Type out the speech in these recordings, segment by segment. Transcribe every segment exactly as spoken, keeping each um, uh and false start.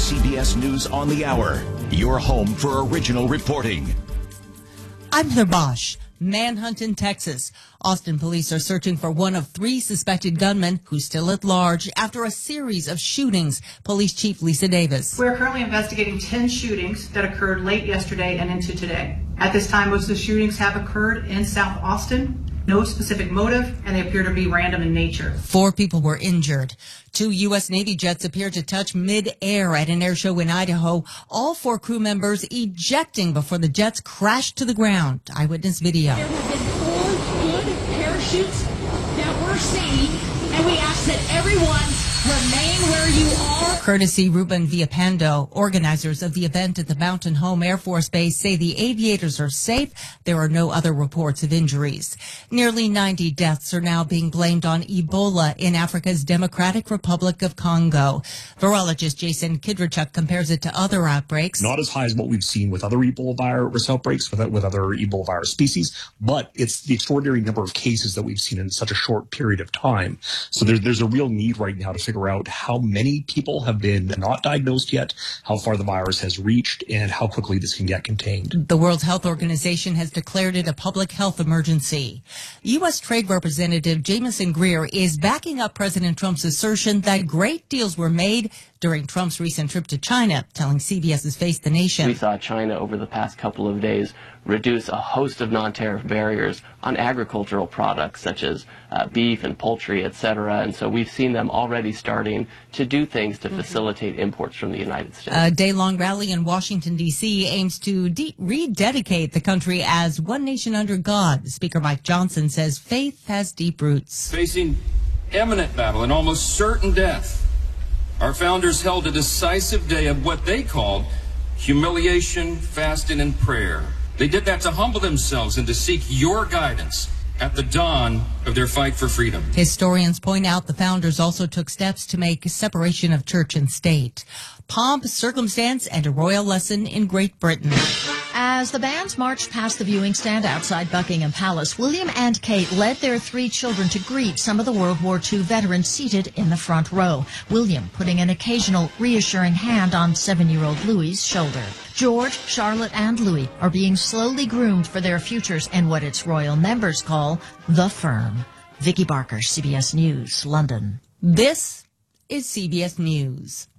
C B S News on the Hour, your home for original reporting. I'm Heather Bosch. Manhunt in Texas. Austin police are searching for one of three suspected gunmen who's still at large after a series of shootings. Police Chief Lisa Davis. We're currently investigating ten shootings that occurred late yesterday and into today. At this time, most of the shootings have occurred in South Austin. No specific motive, and they appear to be random in nature. Four people were injured. Two U S Navy jets appeared to touch mid-air at an air show in Idaho. All four crew members ejecting before the jets crashed to the ground. Eyewitness video. There have been four good parachutes that we're seeing, and we ask that everyone remain where you are. Courtesy Ruben Villapando. Organizers of the event at the Mountain Home Air Force Base say the aviators are safe. There are no other reports of injuries. Nearly ninety deaths are now being blamed on Ebola in Africa's Democratic Republic of Congo. Virologist Jason Kidrichuk compares it to other outbreaks. Not as high as what we've seen with other Ebola virus outbreaks, with, with other Ebola virus species, but it's the extraordinary number of cases that we've seen in such a short period of time. So there's, there's a real need right now to figure out how many people have been not diagnosed yet, how far the virus has reached, and how quickly this can get contained. The World Health Organization has declared it a public health emergency. U S. Trade Representative Jamieson Greer is backing up President Trump's assertion that great deals were made during Trump's recent trip to China, telling CBS's Face the Nation. We saw China over the past couple of days reduce a host of non-tariff barriers on agricultural products such as uh, beef and poultry, et cetera. And so we've seen them already starting to do things to facilitate imports from the United States. A day-long rally in Washington, D C aims to de- rededicate the country as one nation under God. Speaker Mike Johnson says faith has deep roots. Facing imminent battle and almost certain death, our founders held a decisive day of what they called humiliation, fasting, and prayer. They did that to humble themselves and to seek your guidance at the dawn of their fight for freedom. Historians point out the founders also took steps to make separation of church and state. Pomp, circumstance, and a royal lesson in Great Britain. As the bands marched past the viewing stand outside Buckingham Palace, William and Kate led their three children to greet some of the World War Two veterans seated in the front row, William putting an occasional reassuring hand on seven-year-old Louis's shoulder. George, Charlotte, and Louis are being slowly groomed for their futures in what its royal members call the firm. Vicky Barker, C B S News, London. This is C B S News.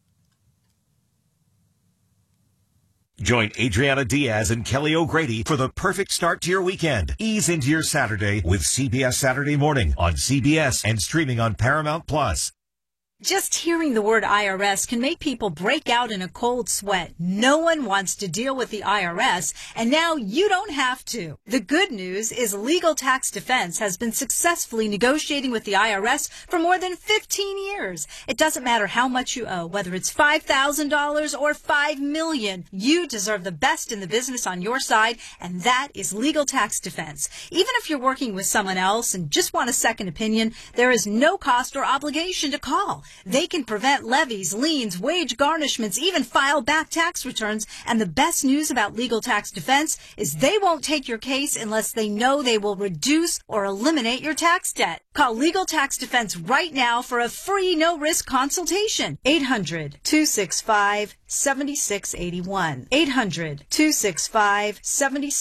Join Adriana Diaz and Kelly O'Grady for the perfect start to your weekend. Ease into your Saturday with C B S Saturday Morning on C B S and streaming on Paramount Plus. Just hearing the word I R S can make people break out in a cold sweat. No one wants to deal with the I R S, and now you don't have to. The good news is Legal Tax Defense has been successfully negotiating with the I R S for more than fifteen years. It doesn't matter how much you owe, whether it's five thousand dollars or five million dollars. You deserve the best in the business on your side, and that is Legal Tax Defense. Even if you're working with someone else and just want a second opinion, there is no cost or obligation to call. They can prevent levies, liens, wage garnishments, even file back tax returns. And the best news about Legal Tax Defense is they won't take your case unless they know they will reduce or eliminate your tax debt. Call Legal Tax Defense right now for a free no-risk consultation. eight hundred, two six five, seven six eight one. eight hundred, two six five, seven six eight one.